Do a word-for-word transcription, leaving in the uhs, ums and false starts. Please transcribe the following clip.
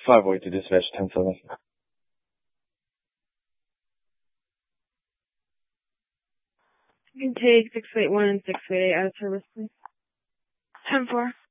five oh eight to dispatch ten seven. You can take six eight one and six eight eight out of service, please. ten four.